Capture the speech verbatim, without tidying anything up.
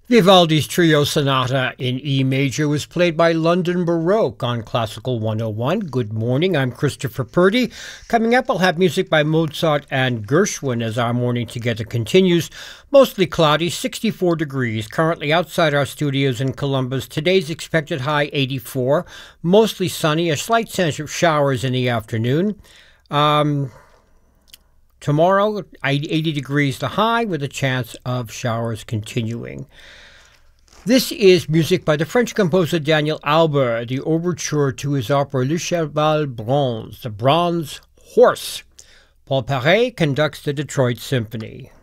Vivaldi's Trio Sonata in E major was played by London Baroque on Classical one oh one. Good morning, I'm Christopher Purdy. Coming up, I'll have music by Mozart and Gershwin as our morning together continues. Mostly cloudy, sixty-four degrees, currently outside our studios in Columbus. Today's expected high, eighty-four. Mostly sunny, a slight chance of showers in the afternoon. Um... Tomorrow, eighty degrees the high with a chance of showers continuing. This is music by the French composer Daniel Albert, the overture to his opera Le Cheval Bronze, the Bronze Horse. Paul Paret conducts the Detroit Symphony.